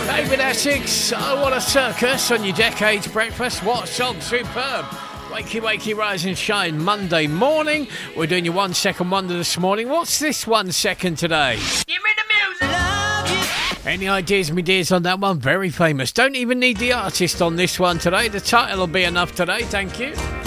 David Essex, I Want a Circus on your Decades Breakfast. What a song, superb. Wakey, wakey, rise and shine Monday morning. We're doing your 1 second wonder this morning. What's this 1 second today? Give me the music. Any ideas, me dears, on that one? Very famous. Don't even need the artist on this one today. The title will be enough today, thank you.